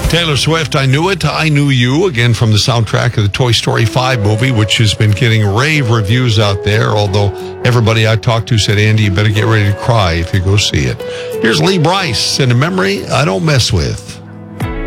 Taylor Swift, I Knew It, I Knew You, again from the soundtrack of the Toy Story 5 movie, which has been getting rave reviews out there, although everybody I talked to said, Andy, you better get ready to cry if you go see it. Here's Lee Brice in A Memory I Don't Mess With.